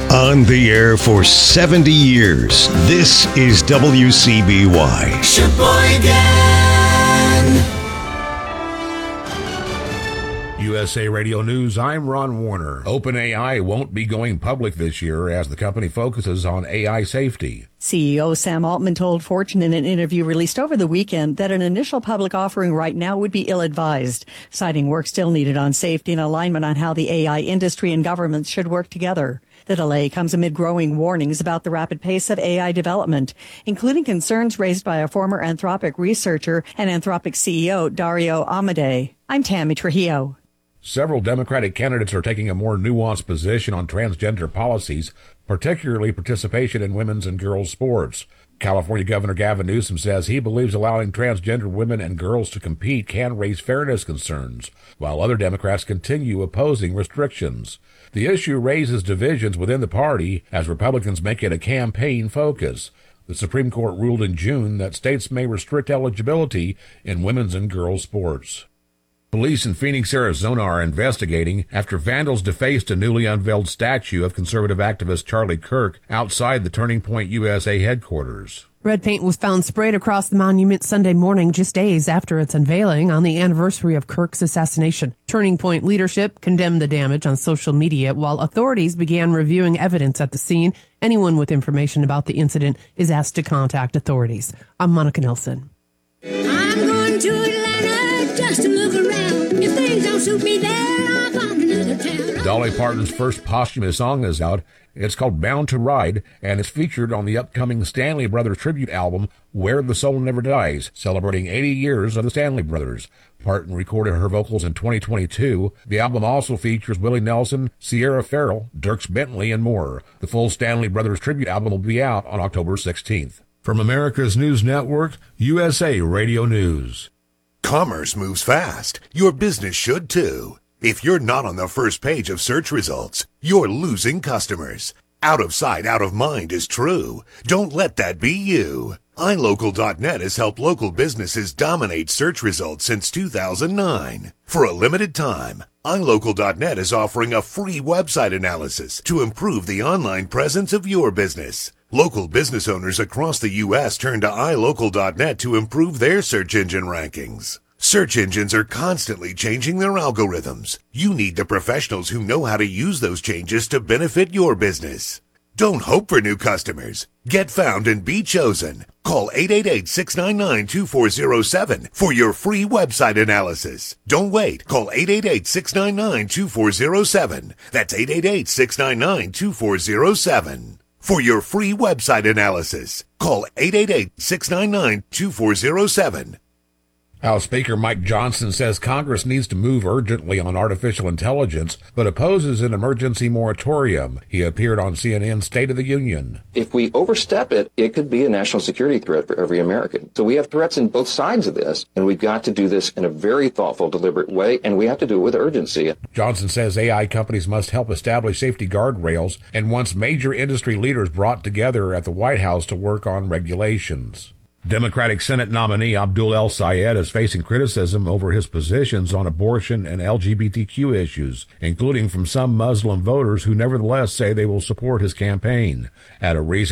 On the air for 70 years, this is WCBY. Sheboygan! USA Radio News, I'm Ron Warner. OpenAI won't be going public this year as the company focuses on AI safety. CEO Sam Altman told Fortune in an interview released over the weekend that an initial public offering right now would be ill-advised, citing work still needed on safety and alignment on how the AI industry and governments should work together. The delay comes amid growing warnings about the rapid pace of AI development, including concerns raised by a former Anthropic researcher and Anthropic CEO Dario Amodei. I'm Tammy Trujillo. Several Democratic candidates are taking a more nuanced position on transgender policies, particularly participation in women's and girls' sports. California Governor Gavin Newsom says he believes allowing transgender women and girls to compete can raise fairness concerns, while other Democrats continue opposing restrictions. The issue raises divisions within the party as Republicans make it a campaign focus. The Supreme Court ruled in June that states may restrict eligibility in women's and girls' sports. Police in Phoenix, Arizona are investigating after vandals defaced a newly unveiled statue of conservative activist Charlie Kirk outside the Turning Point USA headquarters. Red paint was found sprayed across the monument Sunday morning, just days after its unveiling on the anniversary of Kirk's assassination. Turning Point leadership condemned the damage on social media while authorities began reviewing evidence at the scene. Anyone with information about the incident is asked to contact authorities. I'm Monica Nelson. I'm going to Atlanta just to look around. If things don't suit me there, I'll find another town. Dolly Parton's first posthumous song is out. It's called Bound to Ride, and it's featured on the upcoming Stanley Brothers tribute album, Where the Soul Never Dies, celebrating 80 years of the Stanley Brothers. Parton recorded her vocals in 2022. The album also features Willie Nelson, Sierra Farrell, Dierks Bentley, and more. The full Stanley Brothers tribute album will be out on October 16th. From America's News Network, USA Radio News. Commerce moves fast. Your business should too. If you're not on the first page of search results, you're losing customers. Out of sight, out of mind is true. Don't let that be you. iLocal.net has helped local businesses dominate search results since 2009. For a limited time, iLocal.net is offering a free website analysis to improve the online presence of your business. Local business owners across the U.S. turn to iLocal.net to improve their search engine rankings. Search engines are constantly changing their algorithms. You need the professionals who know how to use those changes to benefit your business. Don't hope for new customers. Get found and be chosen. Call 888-699-2407 for your free website analysis. Don't wait. Call 888-699-2407. That's 888-699-2407. For your free website analysis, call 888-699-2407. House Speaker Mike Johnson says Congress needs to move urgently on artificial intelligence, but opposes an emergency moratorium. He appeared on CNN's State of the Union. If we overstep it, it could be a national security threat for every American. So we have threats in both sides of this, and we've got to do this in a very thoughtful, deliberate way, and we have to do it with urgency. Johnson says AI companies must help establish safety guardrails and wants major industry leaders brought together at the White House to work on regulations. Democratic Senate nominee Abdul El Sayed is facing criticism over his positions on abortion and LGBTQ issues, including from some Muslim voters who nevertheless say they will support his campaign. At a recent